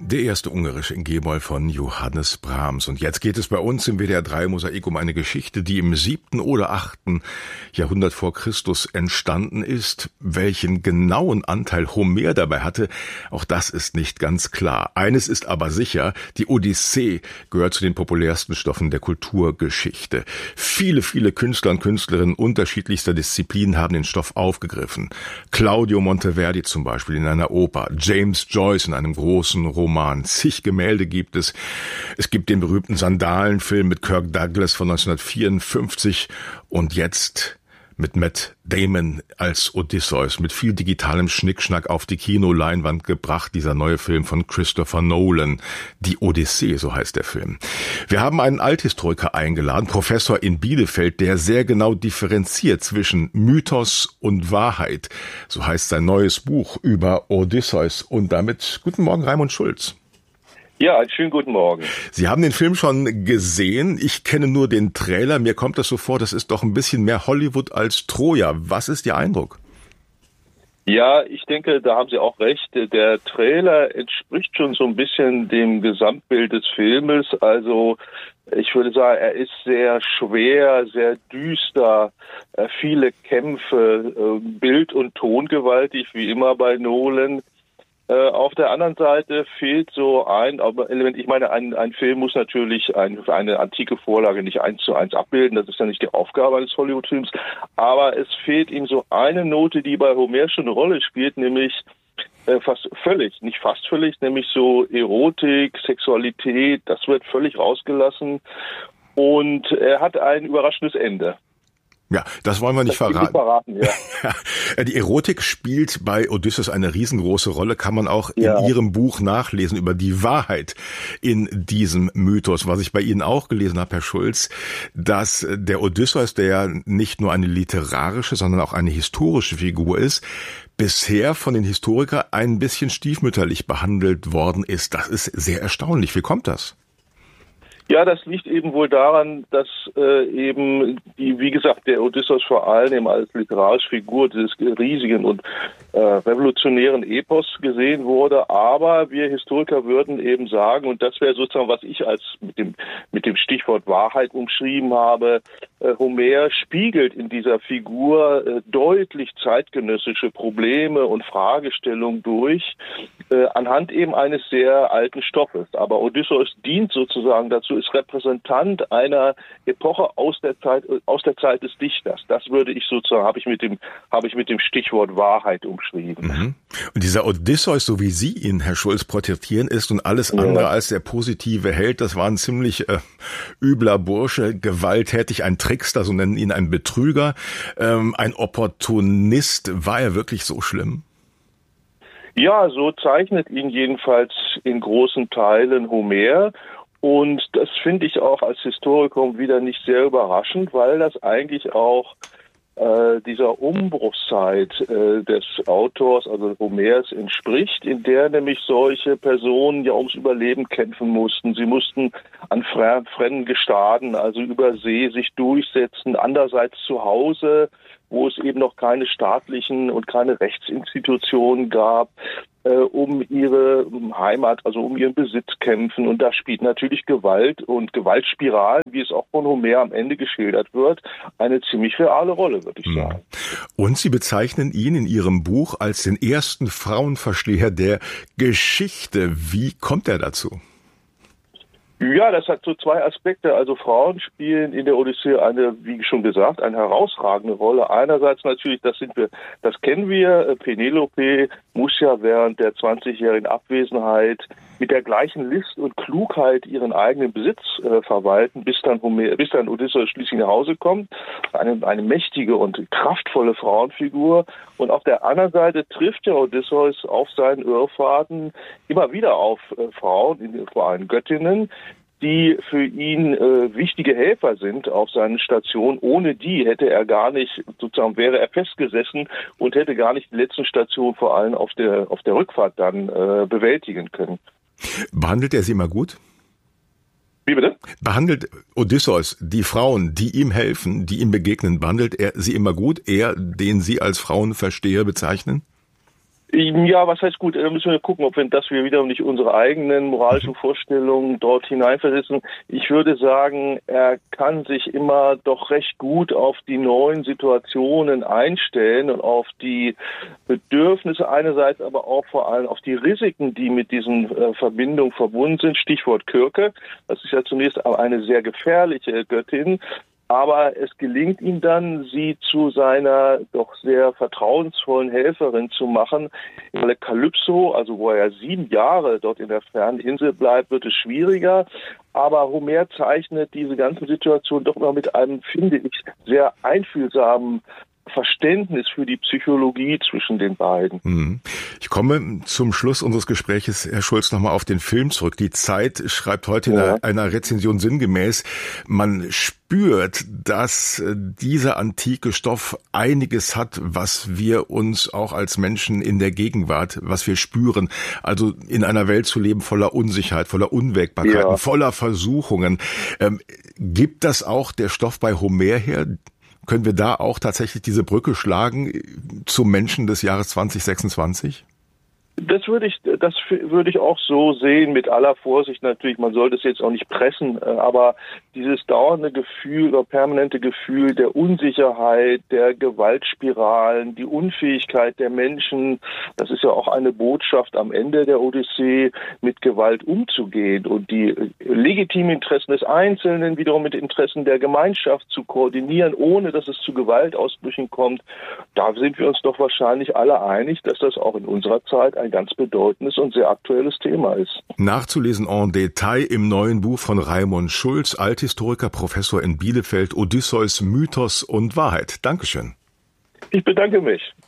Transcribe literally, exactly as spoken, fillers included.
Der erste ungarische in G-Moll von Johannes Brahms. Und jetzt geht es bei uns im W D R drei Mosaik um eine Geschichte, die im siebten oder achten Jahrhundert vor Christus entstanden ist. Welchen genauen Anteil Homer dabei hatte, auch das ist nicht ganz klar. Eines ist aber sicher, die Odyssee gehört zu den populärsten Stoffen der Kulturgeschichte. Viele, viele Künstler und Künstlerinnen unterschiedlichster Disziplinen haben den Stoff aufgegriffen. Claudio Monteverdi zum Beispiel in einer Oper, James Joyce in einem großen Roman. Zig Gemälde gibt es. Es gibt den berühmten Sandalenfilm mit Kirk Douglas von neunzehnhundertvierundfünfzig und jetzt mit Matt Damon als Odysseus, mit viel digitalem Schnickschnack auf die Kinoleinwand gebracht, dieser neue Film von Christopher Nolan, Die Odyssee, so heißt der Film. Wir haben einen Althistoriker eingeladen, Professor in Bielefeld, der sehr genau differenziert zwischen Mythos und Wahrheit. So heißt sein neues Buch über Odysseus. Und damit guten Morgen, Raimund Schulz. Ja, einen schönen guten Morgen. Sie haben den Film schon gesehen. Ich kenne nur den Trailer. Mir kommt das so vor, das ist doch ein bisschen mehr Hollywood als Troja. Was ist Ihr Eindruck? Ja, ich denke, da haben Sie auch recht. Der Trailer entspricht schon so ein bisschen dem Gesamtbild des Filmes. Also ich würde sagen, er ist sehr schwer, sehr düster, viele Kämpfe, Bild- und Tongewaltig, wie immer bei Nolan. Äh, auf der anderen Seite fehlt so ein Element. Ich meine, ein, ein Film muss natürlich ein, eine antike Vorlage nicht eins zu eins abbilden. Das ist ja nicht die Aufgabe eines Hollywood-Films. Aber es fehlt ihm so eine Note, die bei Homer schon eine Rolle spielt, nämlich äh, fast völlig, nicht fast völlig, nämlich so Erotik, Sexualität. Das wird völlig rausgelassen. Und er hat ein überraschendes Ende. Ja, das wollen wir nicht das verraten. verraten ja. Die Erotik spielt bei Odysseus eine riesengroße Rolle, kann man auch in ja. Ihrem Buch nachlesen über die Wahrheit in diesem Mythos. Was ich bei Ihnen auch gelesen habe, Herr Schulz, dass der Odysseus, der ja nicht nur eine literarische, sondern auch eine historische Figur ist, bisher von den Historikern ein bisschen stiefmütterlich behandelt worden ist. Das ist sehr erstaunlich. Wie kommt das? Ja, das liegt eben wohl daran, dass äh, eben die, wie gesagt, der Odysseus vor allem eben als literarische Figur des riesigen und äh, revolutionären Epos gesehen wurde. Aber wir Historiker würden eben sagen, und das wäre sozusagen, was ich als mit dem mit dem Stichwort Wahrheit umschrieben habe, äh, Homer spiegelt in dieser Figur äh, deutlich zeitgenössische Probleme und Fragestellungen durch, äh, anhand eben eines sehr alten Stoffes. Aber Odysseus dient sozusagen dazu, ist Repräsentant einer Epoche aus der Zeit aus der Zeit des Dichters. Das würde ich sozusagen habe ich mit dem habe ich mit dem Stichwort Wahrheit umschrieben. Mhm. Und dieser Odysseus, so wie Sie ihn, Herr Schulz, porträtieren, ist und alles andere ja. als der positive Held. Das war ein ziemlich äh, übler Bursche, gewalttätig, ein Trickster, so nennen ihn, ein Betrüger, ähm, ein Opportunist. War er wirklich so schlimm? Ja, so zeichnet ihn jedenfalls in großen Teilen Homer. Und das finde ich auch als Historiker wieder nicht sehr überraschend, weil das eigentlich auch äh, dieser Umbruchszeit äh, des Autors, also Homers, entspricht, in der nämlich solche Personen ja ums Überleben kämpfen mussten. Sie mussten an fremden Gestaden, also über See, sich durchsetzen. Andererseits zu Hause, wo es eben noch keine staatlichen und keine Rechtsinstitutionen gab, äh, um ihre Heimat, also um ihren Besitz kämpfen. Und da spielt natürlich Gewalt und Gewaltspiralen, wie es auch von Homer am Ende geschildert wird, eine ziemlich reale Rolle, würde ich sagen. Und Sie bezeichnen ihn in Ihrem Buch als den ersten Frauenversteher der Geschichte. Wie kommt er dazu? Ja, das hat so zwei Aspekte. Also Frauen spielen in der Odyssee eine, wie schon gesagt, eine herausragende Rolle. Einerseits natürlich, das sind wir, das kennen wir. Penelope muss ja während der zwanzigjährigen Abwesenheit mit der gleichen List und Klugheit ihren eigenen Besitz äh, verwalten, bis dann Homer, bis dann Odysseus schließlich nach Hause kommt. Eine, eine mächtige und kraftvolle Frauenfigur. Und auf der anderen Seite trifft der Odysseus auf seinen Irrfahrten immer wieder auf äh, Frauen, vor allem Göttinnen, die für ihn äh, wichtige Helfer sind auf seinen Stationen. Ohne die hätte er gar nicht, sozusagen wäre er festgesessen und hätte gar nicht die letzten Stationen vor allem auf der auf der Rückfahrt dann äh, bewältigen können. Behandelt er sie immer gut? Wie bitte? Behandelt Odysseus die Frauen, die ihm helfen, die ihm begegnen, behandelt er sie immer gut, er, den Sie als Frauenversteher bezeichnen? Ja, was heißt gut? Da müssen wir gucken, ob wir, dass wir wieder nicht unsere eigenen moralischen Vorstellungen dort hineinversetzen. Ich würde sagen, er kann sich immer doch recht gut auf die neuen Situationen einstellen und auf die Bedürfnisse einerseits, aber auch vor allem auf die Risiken, die mit diesen äh, Verbindungen verbunden sind. Stichwort Kirke. Das ist ja zunächst eine sehr gefährliche Göttin. Aber es gelingt ihm dann, sie zu seiner doch sehr vertrauensvollen Helferin zu machen. In der Kalypso, also wo er ja sieben Jahre dort in der fernen Insel bleibt, wird es schwieriger. Aber Homer zeichnet diese ganzen Situationen doch immer mit einem, finde ich, sehr einfühlsamen Verständnis für die Psychologie zwischen den beiden. Ich komme zum Schluss unseres Gespräches, Herr Schulz, nochmal auf den Film zurück. Die Zeit schreibt heute ja. in einer Rezension sinngemäß, man spürt, dass dieser antike Stoff einiges hat, was wir uns auch als Menschen in der Gegenwart, was wir spüren. Also in einer Welt zu leben voller Unsicherheit, voller Unwägbarkeiten, ja. voller Versuchungen. Ähm, gibt das auch der Stoff bei Homer her? Können wir da auch tatsächlich diese Brücke schlagen zum Menschen des Jahres zwanzig sechsundzwanzig? Das würde ich, das würde ich auch so sehen, mit aller Vorsicht natürlich. Man sollte es jetzt auch nicht pressen, aber dieses dauernde Gefühl oder permanente Gefühl der Unsicherheit, der Gewaltspiralen, die Unfähigkeit der Menschen, das ist ja auch eine Botschaft am Ende der Odyssee, mit Gewalt umzugehen und die legitimen Interessen des Einzelnen wiederum mit Interessen der Gemeinschaft zu koordinieren, ohne dass es zu Gewaltausbrüchen kommt. Da sind wir uns doch wahrscheinlich alle einig, dass das auch in unserer Zeit ein ganz bedeutendes und sehr aktuelles Thema ist. Nachzulesen en Detail im neuen Buch von Raimund Schulz, Althistoriker, Professor in Bielefeld, Odysseus, Mythos und Wahrheit. Dankeschön. Ich bedanke mich.